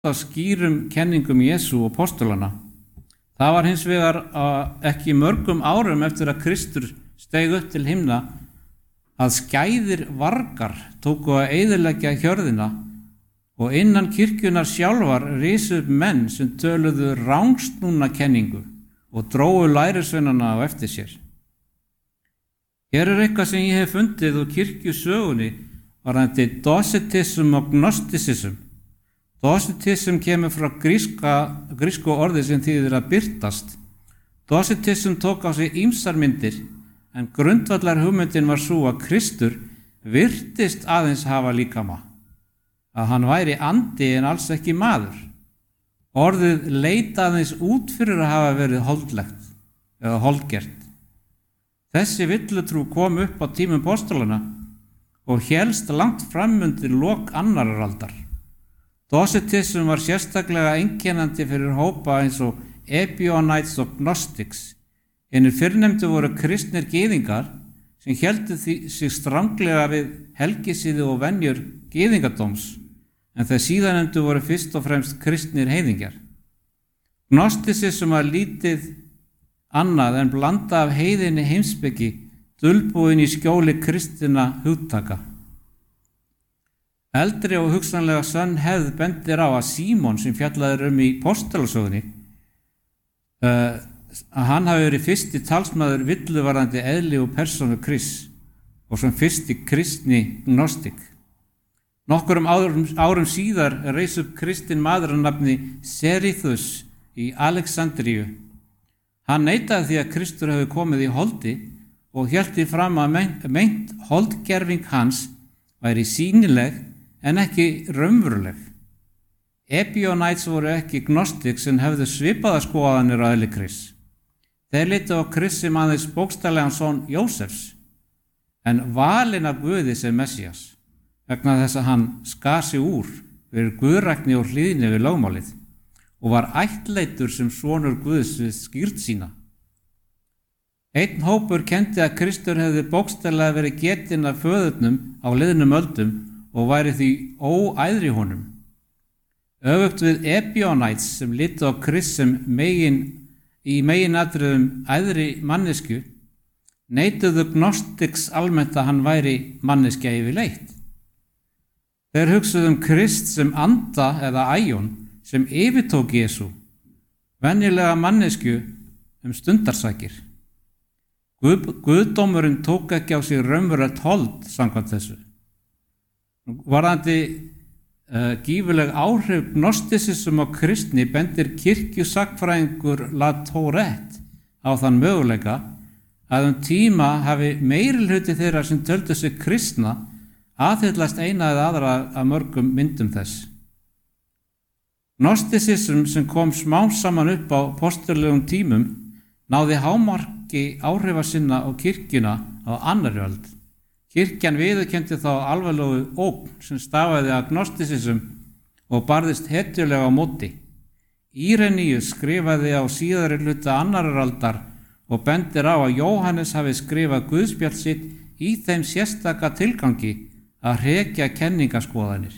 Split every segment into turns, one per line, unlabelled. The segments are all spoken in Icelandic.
á skýrum kenningum Jesú og postulana. Það var hins vegar ekki mörgum árum eftir að Kristur steig upp til himna að skæðir vargar tóku að eyðileggja hjörðina og innan kirkjunar sjálfar risu upp menn sem töluðu rangsnúna kenningu og drógu lærisveinana á eftir sér. Hér eitthvað sem ég hef fundið úr kirkjusögunni varðandi docetism og gnosticism. Docetism kemur frá grísku orði sem þýðir að birtast. Docetism tók á sig ýmsar myndir, en grundvallar hugmyndin var sú að Kristur virtist aðeins hafa líkama, að hann væri andi en alls ekki maður. Orðið leit aðeins út fyrir að hafa verið holdlegt eða holdgert. Þessi villutrú kom upp á tímum postulana og hélst langt fram undir lok annarar aldar. Docetism var sérstaklega einkennandi fyrir hópa eins og Ebionites og Gnostics. Hinir fyrrnefndu voru kristnir gyðingar sem héldu sig stranglega við helgisíði og venjur gyðingadóms, en þeir síðarnefndu voru fyrst og fremst kristnir heiðingjar. Gnosticism var lítið annað en blanda af heiðinni heimspeki dulbúin í skjóli kristinna hugtaka. Eldri og hugsanlega sönn hefð bendir á að Símon sem fjallaður í postulasögunni að hann hafi verið fyrsti talsmaður villuvarðandi eðli og persónu Krists og sem fyrsti kristni gnostik. Nokkurum árum síðar reis upp kristinn maður að nafni Serithus í Alexandríu. Hann neitaði því að Kristur hefði komið í holdi og hélt því fram að meint holdgerving hans væri sýnileg en ekki raunveruleg. Ebionites voru ekki gnostics en hefðu svipaða skoðanir á eðli Krists. Þeir litu á Krist sem aðeins bókstaflegan son Jósefs, en valinn af Guði sem Messías, vegna þess að hann skar sig úr fyrir guðrækni og hlýðni við lögmálið og var ættleiddur sem sonur Guðs við skýrt sína. Einn hópur kenndi að Kristur hefði bókstaflega verið getinn af föðurnum á liðnum öldum og væri því óæðri honum. Öfugt við Ebionites sem litu á Krist sem í meginatriðum æðri mannesku, neituðu Gnostics almennt að hann væri manneskja yfirleitt. Þeir hugsuðu Krist sem anda eða æjón sem yfirtók Jesú, venjulega mannesku stundarsakir. Guðdómurinn tók ekki á sig raunverulegt hold samkvæmt þessu. Varðandi gífurleg áhrif gnosticism og kristni bendir kirkjusagfræðingur La Tourette á þann möguleika að tíma hafi meirihluti þeirra sem töldu sig kristna aðhyllast eina eða aðra af mörgum myndum þess. Gnosticism sem kom smám saman upp á postulegum tímum náði hámarki áhrifa sinna á kirkjuna á annarri öld. Kirkjan viðurkenndi þá alvarlegu ógn sem stafaði af gnosticism og barðist hetjulega á móti. Íreníus skrifaði á síðari hluta annarar aldar og bendir á að Jóhannes hafi skrifað guðspjall sitt í þeim sérstaka tilgangi að hrekja kenningaskoðanir.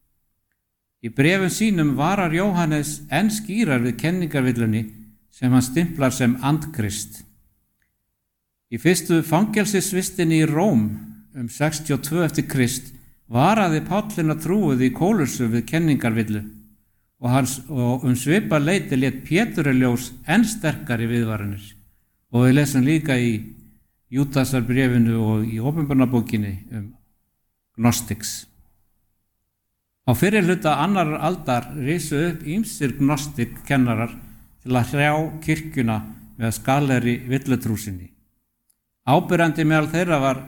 Í bréfum sínum varar Jóhannes enn skýrar við kenningarvillunni sem hann stimplar sem andkrist. Í fyrstu fangelsisvistinni í Róm 62 eftir Krist varaði Pállinn að trúið í Kólossu við kenningarvillu og svipað leyti lét Pétur í ljós enn sterkari viðvaranir og við lesum líka í Júdasarbréfinu og í Opinberunarbókinni Gnostics. Á fyrri hluta annarar aldar risu upp ýmsir gnostik kennarar til að hrjá kirkjuna með skalegri villutrúsinni. Ábyrjandi meðal þeirra var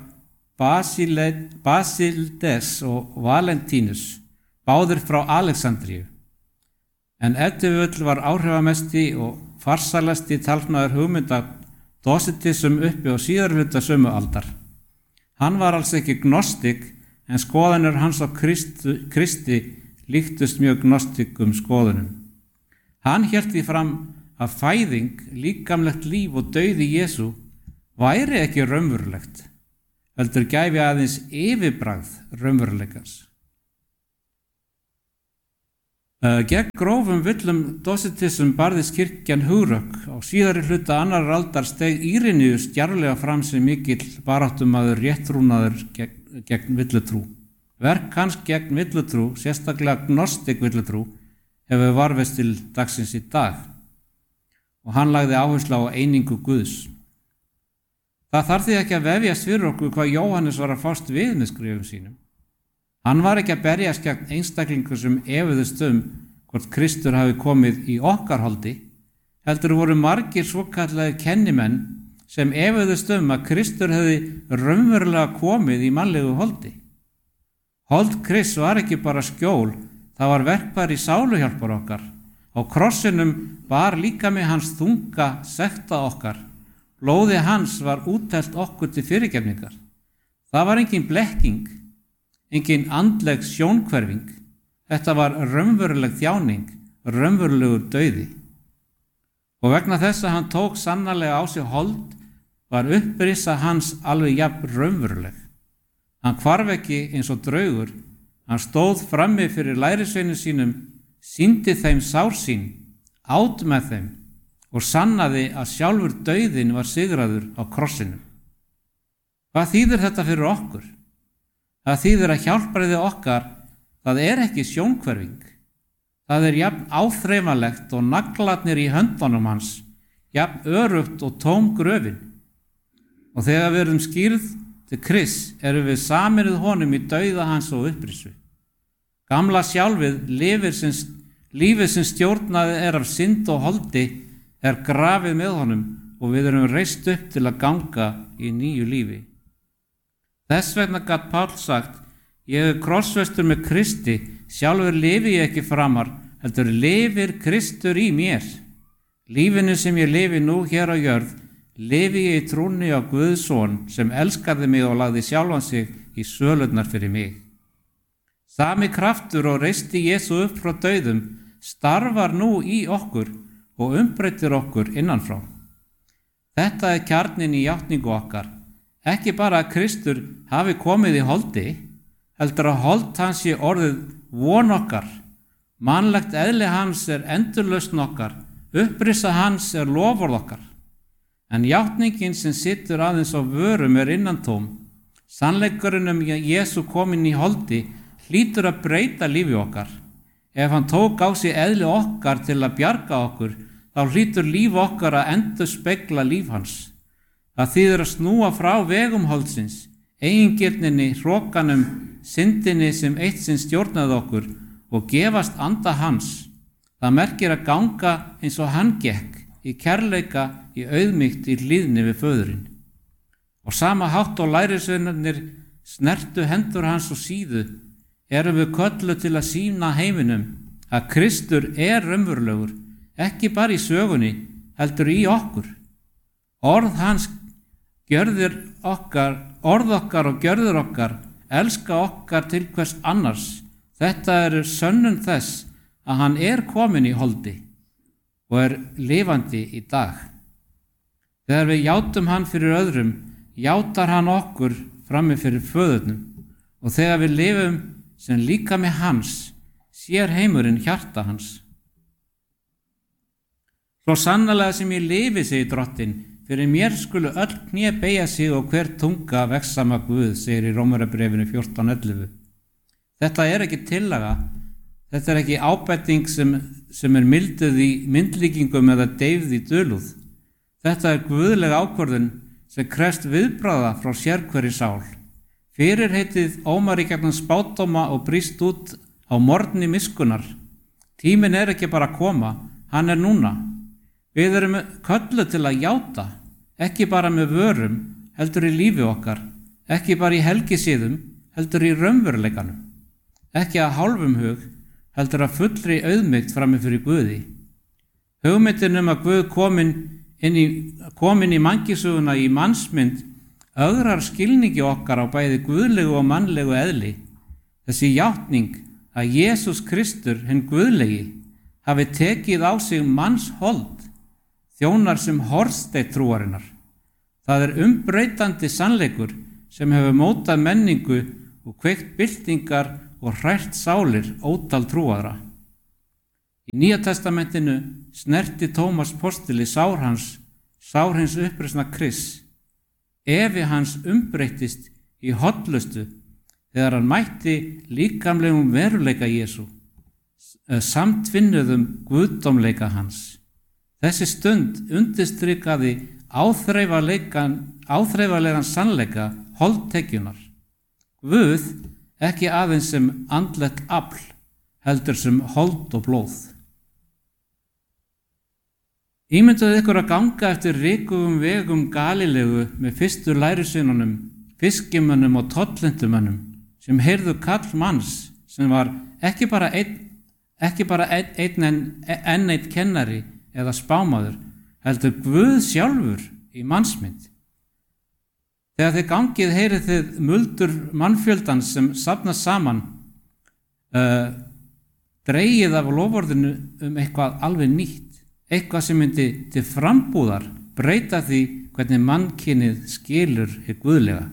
Basílides og Valentínus, báðir frá Alexandríu. En ef til vill var áhrifamesti og farsælasti talsmaður hugmynda docetism uppi á síðari hluta sömu aldar. Hann var alls ekki gnostik, en skoðanir hans á Kristi líktust mjög gnostikum skoðunum. Hann hélt því fram að fæðing, líkamlegt líf og dauði Jesú væri ekki raunverulegt, heldur gæfi aðeins yfirbragð raunveruleikans. Gegn grófum villum Dositism barðist kirkjan hugrakk. Á síðari hluta annar aldar steig Írinius djarflega fram sem mikill baráttumaður réttrúnaður gegn villutrú. Verk hans gegn villutrú, sérstaklega gnostik villutrú, hefur varðveist til dagsins í dag og hann lagði áherslu á einingu Guðs. Það þarf því ekki að vefjast fyrir okkur hvað Jóhannes var að fást við með skrifum sínum. Hann var ekki að berjast gegn einstaklingu sem efuðust hvort Kristur hafi komið í okkar holdi, heldur voru margir svokallaðir kennimenn sem efuðust að Kristur hefði raunverulega komið í mannlegu holdi. Hold Krists var ekki bara skjól, það var verkfæri sáluhjálpar okkar. Á krossinum bar líkami hans þunga sekta okkar. Blóði hans var úttelt okkur til fyrirgefningar. Það var engin blekking, engin andleg sjónkverfing. Þetta var raunveruleg þjáning, raunverulegur dauði. Og vegna þess að hann tók sannarlega á sig hold, var upprisa hans alveg jafn raunveruleg. Hann hvarf ekki eins og draugur, hann stóð frammi fyrir lærisveinum sínum, sýndi þeim sár sín, át með þeim og sannaði að sjálfur dauðinn var sigraður á krossinum. Hvað þýðir þetta fyrir okkur? Það þýðir að hjálpræði okkar, það er ekki sjónkverfing. Það er jafn áþreifanlegt og naglarnir í höndunum hans, jafn örugt og tóm gröfin. Og þegar við erum skírð til Krists erum við saminuð honum í dauða hans og upprisu. Gamla sjálfið, lífið sem stjórnaði er af synd og holdi, er grafið með honum og við erum reist upp til að ganga í nýju lífi. Þess vegna gat Páll sagt, ég er krossfestur með Kristi, sjálfur lifi ég ekki framar, heldur lifir Kristur í mér. Lífinu sem ég lifi nú hér á jörð, lifi ég í trúnni á Guðs son sem elskaði mig og lagði sjálfan sig í sölurnar fyrir mig. Sami kraftur og reisti Jesú upp frá dauðum starfar nú í okkur og umbreytir okkur innanfrá. Þetta er kjarninn í játningu okkar. Ekki bara að Kristur hafi komið í holdi, heldur að hold hans sé orðið von okkar. Mannlegt eðli hans er endurlausn okkar, upprisa hans er loforð okkar. En játningin sem situr aðeins á vörum er innantóm. Sannleikurinn Jesú kominn í holdi hlýtur að breyta lífi okkar. Ef hann tók á sig eðli okkar til að bjarga okkur, þá hlýtur líf okkar að endurspegla líf hans. Það þýðir að snúa frá vegum holdsins, eigingirninni, hrokanum, syndinni sem eitt sinn stjórnaði okkur og gefast anda hans. Það merkir að ganga eins og hann gekk, í kærleika, í auðmýkt, í hlýðni við föðurinn. Og sama hátt og lærisveinarnir snertu hendur hans og síðu, erum við kölluð til að sýna heiminum að Kristur er raunverulegur, ekki bara í sögunni, heldur í okkur. Orð hans orð okkar og gjörðir okkar, elska okkar til hvers annars. Þetta er sönnun þess að hann er kominn í holdi og er lifandi í dag. Þegar við játum hann fyrir öðrum, játar hann okkur frammi fyrir föðurnum og þegar við lifum sem líkami hans, sér heimurinn hjarta hans. Svo sannarlega sem ég lifi, segir Drottinn, fyrir mér skulu öll kné beygja sig og hver tunga vegsama Guð, segir í Rómverjabréfinu 14:11. Þetta er ekki tillaga, þetta er ekki ábending sem er milduð í myndlíkingum eða deyfð í dulúð. Þetta er guðleg ákvörðun sem krefst viðbragða frá sérhverri sál. Fyrirheitið ómar í gegnum spádóma og brýst út á morgni miskunnar. Tíminn er ekki bara að koma, hann er núna. Við erum kölluð til að játa, ekki bara með vörum, heldur í lífi okkar, ekki bara í helgisíðum, heldur í raunveruleikanum. Ekki að hálfum hug, heldur að fullri auðmýkt frammi fyrir Guði. Hugmyndin að Guð komin í mannkynssöguna í mannsmynd ögrar skilningi okkar á bæði guðlegu og mannlegu eðli. Þessi játning að Jesús Kristur, hinn guðlegi, hafi tekið á sig manns hold, þjónar sem hornsteinn trúarinnar. Það er umbreytandi sannleikur sem hefur mótað menningu og kveikt byltingar og hrært sálir ótal trúaðra. Í Nýja testamentinu snerti Tómas postuli sár hins uppreisna Krists. Efi hans umbreyttist í hollustu þegar hann mætti líkamlegum veruleika Jesú, samtvinnuðum guðdómleika hans. Þessi stund undirstrikaði áþreifanlegan sannleika holdtekjunar. Guð ekki aðeins sem andlegt afl, heldur sem hold og blóð. Ímyndaðu ykkur að ganga eftir ríkugum vegum Galilegu með fyrstu lærisveinunum, fiskimönnum og tollindumönnum sem heyrðu kall manns sem var ekki bara einn kennari eða spámaður, heldur Guð sjálfur í mannsmynd. Þegar þið gangið heyrið þið muldur mannfjöldans sem safnast saman, dregið af loforðinu eitthvað alveg nýtt, eitthvað sem myndi til frambúðar breyta því hvernig mannkynið skilur hið guðlega.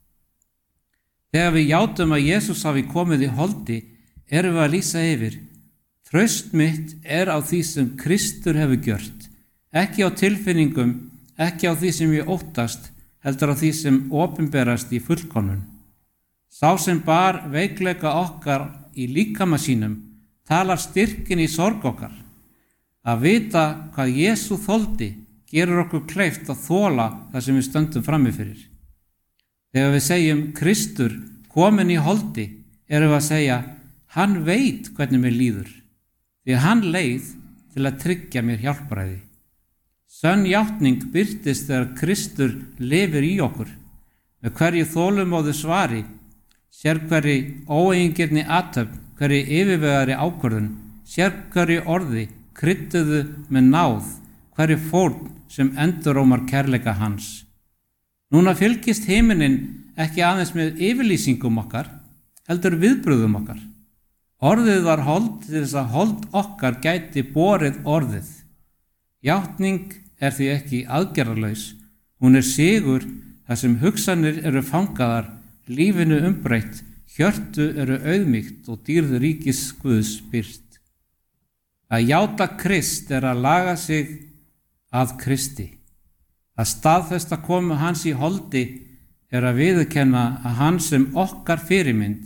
Þegar við játum að Jesús hafi komið í holdi, erum við að lýsa yfir: traust mitt á því sem Kristur hefur gjört, ekki á tilfinningum, ekki á því sem ég óttast, heldur á því sem opinberast í fullkomnun. Sá sem bar veikleika okkar í líkama sínum talar styrkin í sorg okkar. Að vita hvað Jesú þoldi gerur okkur kleift að þola það sem við stöndum frammi fyrir. Þegar við segjum Kristur kominn í holdi, erum við að segja: hann veit hvernig mér líður, því hann leið til að tryggja mér hjálpræði. Sönn játning birtist þegar Kristur lifir í okkur, með hverju þolinmóðu svari, sérhverri óeigingirni athöfn, hverju yfirvegari ákvörðun, sérhverju orði krydduðu með náð, hverju fórn sem endurómar kærleika hans. Núna fylgist himinin ekki aðeins með yfirlýsingum okkar, heldur viðbrögðum okkar. Orðið var hold til þess að hold okkar gæti borið orðið. Játning er því ekki aðgerðarlaus, hún er sigur þar sem hugsanir eru fangaðar, lífinu umbreytt, hjörtu eru auðmýkt og dýrð ríkis Guðs birt. Að játa Krist er að laga sig að Kristi. Að staðfesta komu hans í holdi er að viðurkenna að hann sem okkar fyrirmynd,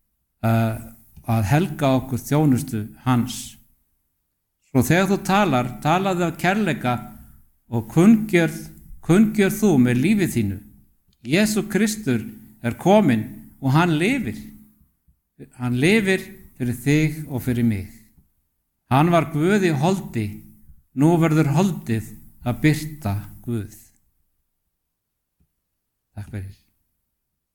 að helga okkur þjónustu hans. Svo þegar þú talaðu af kærleika og kunngjörð þú með lífið þínu. Jesú Kristur er kominn og hann lifir. Hann lifir fyrir þig og fyrir mig. Hann var Guð í holdi, nú verður holdið að birta Guð. Takk fyrir.